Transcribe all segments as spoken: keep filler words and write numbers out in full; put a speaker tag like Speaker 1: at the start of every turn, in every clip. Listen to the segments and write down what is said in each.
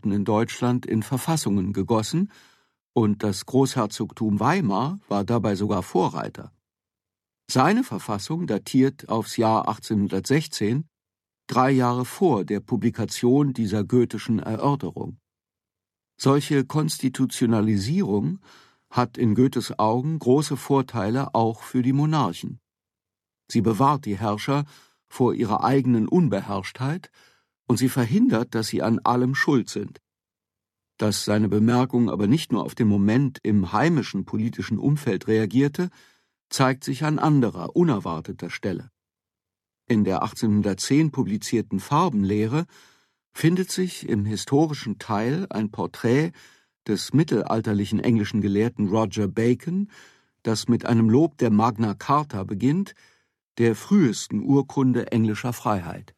Speaker 1: Staaten in Deutschland in Verfassungen gegossen, und das Großherzogtum Weimar war dabei sogar Vorreiter. Seine Verfassung datiert aufs Jahr achtzehnhundertsechzehn, drei Jahre vor der Publikation dieser goethischen Erörterung. Solche Konstitutionalisierung hat in Goethes Augen große Vorteile auch für die Monarchen. Sie bewahrt die Herrscher vor ihrer eigenen Unbeherrschtheit und sie verhindert, dass sie an allem schuld sind. Dass seine Bemerkung aber nicht nur auf den Moment im heimischen politischen Umfeld reagierte, zeigt sich an anderer, unerwarteter Stelle. In der achtzehnhundertzehn publizierten Farbenlehre findet sich im historischen Teil ein Porträt des mittelalterlichen englischen Gelehrten Roger Bacon, das mit einem Lob der Magna Carta beginnt, der frühesten Urkunde englischer Freiheit.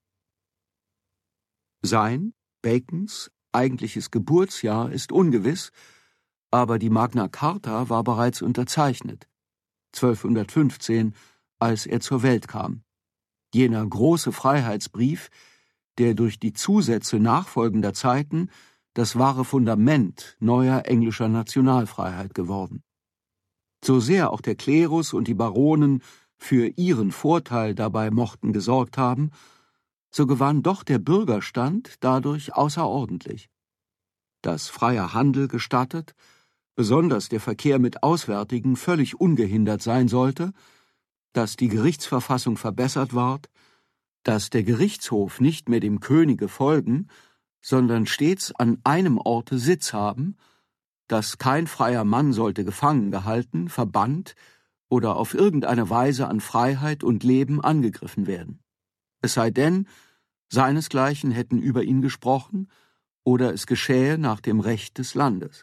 Speaker 1: Sein, Bacons, eigentliches Geburtsjahr ist ungewiss, aber die Magna Carta war bereits unterzeichnet, zwölfhundertfünfzehn, als er zur Welt kam. Jener große Freiheitsbrief, der durch die Zusätze nachfolgender Zeiten das wahre Fundament neuer englischer Nationalfreiheit geworden. So sehr auch der Klerus und die Baronen für ihren Vorteil dabei mochten gesorgt haben, so gewann doch der Bürgerstand dadurch außerordentlich. Dass freier Handel gestattet, besonders der Verkehr mit Auswärtigen völlig ungehindert sein sollte, dass die Gerichtsverfassung verbessert ward, dass der Gerichtshof nicht mehr dem Könige folgen, sondern stets an einem Orte Sitz haben, dass kein freier Mann sollte gefangen gehalten, verbannt oder auf irgendeine Weise an Freiheit und Leben angegriffen werden. Es sei denn, seinesgleichen hätten über ihn gesprochen oder es geschähe nach dem Recht des Landes.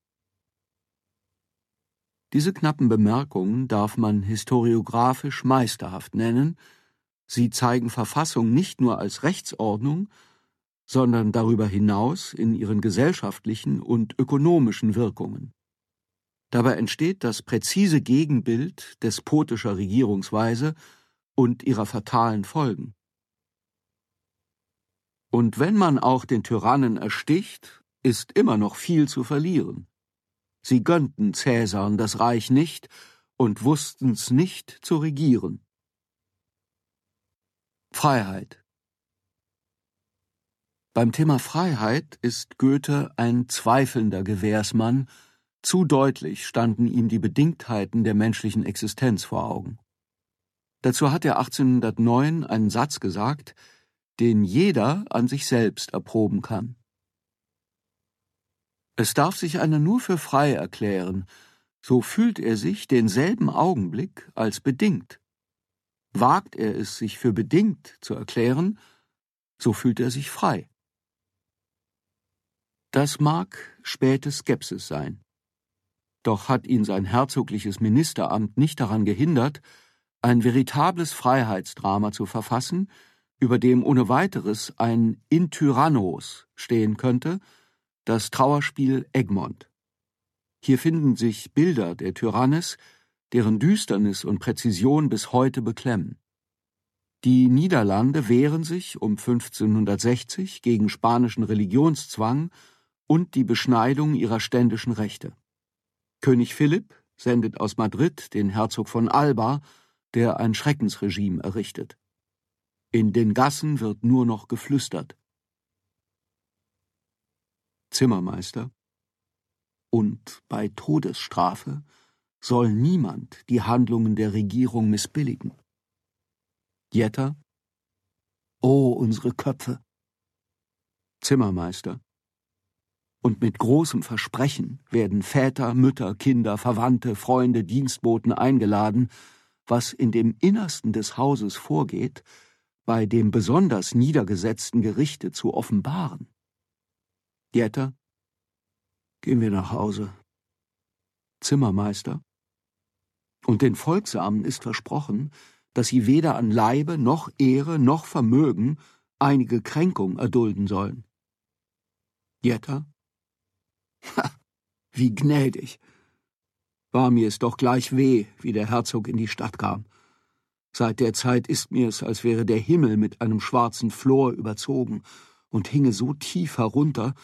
Speaker 1: Diese knappen Bemerkungen darf man historiographisch meisterhaft nennen. Sie zeigen Verfassung nicht nur als Rechtsordnung, sondern darüber hinaus in ihren gesellschaftlichen und ökonomischen Wirkungen. Dabei entsteht das präzise Gegenbild despotischer Regierungsweise und ihrer fatalen Folgen. Und wenn man auch den Tyrannen ersticht, ist immer noch viel zu verlieren. Sie gönnten Cäsaren das Reich nicht und wussten's nicht zu regieren. Freiheit. Beim Thema Freiheit ist Goethe ein zweifelnder Gewährsmann, zu deutlich standen ihm die Bedingtheiten der menschlichen Existenz vor Augen. Dazu hat er achtzehnhundertneun einen Satz gesagt, den jeder an sich selbst erproben kann. Es darf sich einer nur für frei erklären, so fühlt er sich denselben Augenblick als bedingt. Wagt er es, sich für bedingt zu erklären, so fühlt er sich frei. Das mag späte Skepsis sein. Doch hat ihn sein herzogliches Ministeramt nicht daran gehindert, ein veritables Freiheitsdrama zu verfassen, über dem ohne weiteres ein In Tyrannos stehen könnte, das Trauerspiel Egmont. Hier finden sich Bilder der Tyrannis, deren Düsternis und Präzision bis heute beklemmen. Die Niederlande wehren sich um fünfzehnhundertsechzig gegen spanischen Religionszwang und die Beschneidung ihrer ständischen Rechte. König Philipp sendet aus Madrid den Herzog von Alba, der ein Schreckensregime errichtet. In den Gassen wird nur noch geflüstert. Zimmermeister. Und bei Todesstrafe soll niemand die Handlungen der Regierung missbilligen. Jetter. O, unsere Köpfe. Zimmermeister. Und mit großem Versprechen werden Väter, Mütter, Kinder, Verwandte, Freunde, Dienstboten eingeladen, was in dem Innersten des Hauses vorgeht, bei dem besonders niedergesetzten Gerichte zu offenbaren. Jetter. Gehen wir nach Hause. Zimmermeister. Und den Volksamen ist versprochen, dass sie weder an Leibe noch Ehre noch Vermögen einige Kränkung erdulden sollen. Jetter. Ha, wie gnädig. War mir es doch gleich weh, wie der Herzog in die Stadt kam. Seit der Zeit ist mir es, als wäre der Himmel mit einem schwarzen Flor überzogen und hinge so tief herunter,